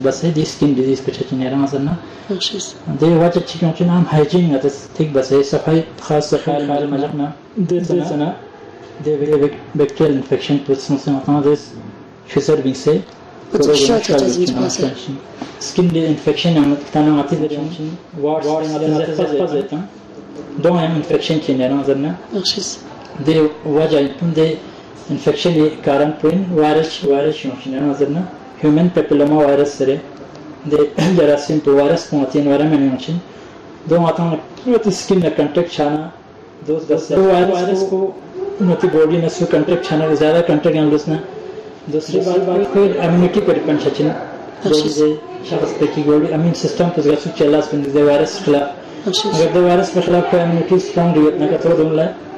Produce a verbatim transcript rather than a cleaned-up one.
بس هي دي سكين ديزيز بتشجعني أنا مثلا مخشيس ده وجه تشيك يمكن عم هايجين هذا تيك بس هي صفحة خاصة خال خال مجمع ده سنة ده بكتيريال انفكشن بس مثلا مثلا ده شو صار بينسى سكين دي انفكشن عم كانوا عطيه ده يمكن وارد وارد فازة دو هم انفكشن كنا أنا مثلا مخشيس ده وجه يمكن ده انفكشن كارن بين وارش وارش يمكن أنا مثلا human papilloma virus سره ده جراثيم تو virus پونتين ورا من يمكن دو ماتان نوتي سكين نا कंटेक्ट छाना दोस्त दस दो वायरस को नोती बॉडी में सो कंटेक्ट छाना ज़्यादा कंटेक्ट यान लुसना दूसरी बात बात फिर इम्यूनिटी पर डिपेंड छचिन जैसे शख्स पे की बॉडी इम्यून सिस्टम तो जैसे चला स्पिन दे वायरस खिलाफ अगर दे वायरस के खिलाफ इम्यूनिटी स्ट्रांग रिएक्ट ना कर तो दोनला